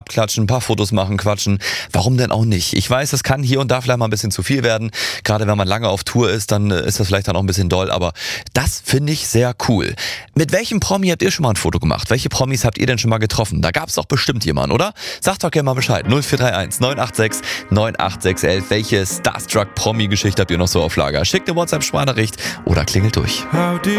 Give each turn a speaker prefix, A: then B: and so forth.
A: abklatschen, ein paar Fotos machen, quatschen. Warum denn auch nicht? Ich weiß, das kann hier und da vielleicht mal ein bisschen zu viel werden. Gerade wenn man lange auf Tour ist, dann ist das vielleicht dann auch ein bisschen doll. Aber das finde ich sehr cool. Mit welchem Promi habt ihr schon mal ein Foto gemacht? Welche Promis habt ihr denn schon mal getroffen? Da gab es doch bestimmt jemanden, oder? Sagt doch gerne mal Bescheid. 0431 986 98611. Welche Starstruck-Promi-Geschichte habt ihr noch so auf Lager? Schickt eine WhatsApp-Sprachnachricht oder klingelt durch.